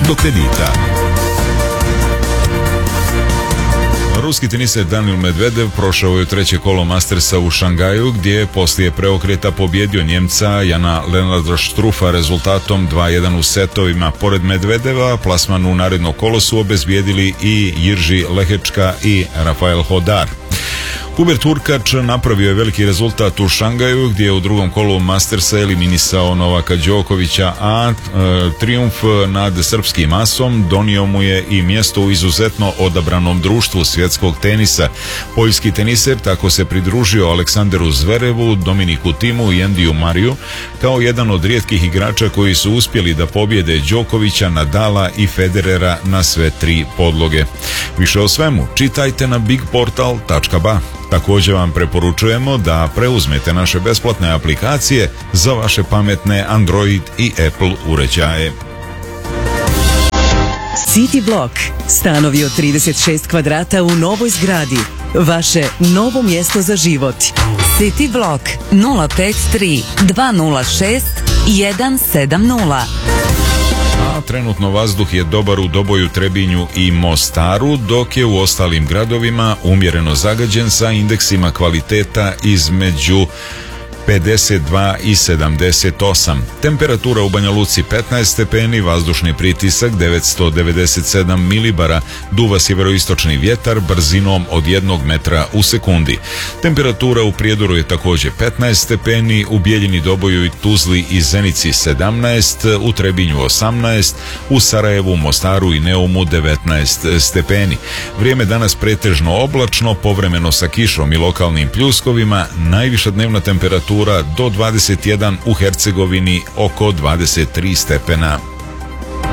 do kredita. Ruski teniser Daniil Medvedev prošao je treće kolo Mastersa u Šangaju, gdje je poslije preokreta pobjedio Njemca Jana Lennarda Struffa rezultatom 2:1 u setovima. Pored Medvedeva, plasman u naredno kolo su obezbijedili i Jirži Lehečka i Rafael Hodar. Hubert Hurkač napravio je veliki rezultat u Šangaju, gdje je u drugom kolu Mastersa eliminisao Novaka Đokovića, a trijumf nad srpskim asom donio mu je i mjesto u izuzetno odabranom društvu svjetskog tenisa. Poljski teniser tako se pridružio Aleksanderu Zverevu, Dominiku Timu i Endiju Mariju kao jedan od rijetkih igrača koji su uspjeli da pobjede Đokovića, Nadala i Federera na sve tri podloge. Više o svemu čitajte na bigportal.ba. Također vam preporučujemo da preuzmete naše besplatne aplikacije za vaše pametne Android i Apple uređaje. City Block. Stanovi od 36 kvadrata u novoj zgradi. Vaše novo mjesto za život. City Block 053 206 170. A trenutno vazduh je dobar u Doboju, Trebinju i Mostaru, dok je u ostalim gradovima umjereno zagađen sa indeksima kvaliteta između 52 i 78. Temperatura u Banja Luci 15 stepeni, vazdušni pritisak 997 milibara, duva sjeveroistočni vjetar brzinom od 1 metra u sekundi. Temperatura u Prijedoru je također 15 stepeni, u Bijeljini, Doboju i Tuzli i Zenici 17, u Trebinju 18, u Sarajevu, Mostaru i Neumu 19 stepeni. Vrijeme danas pretežno oblačno, povremeno sa kišom i lokalnim pljuskovima, najviša dnevna temperatura do 21, u Hercegovini oko 23 stepena.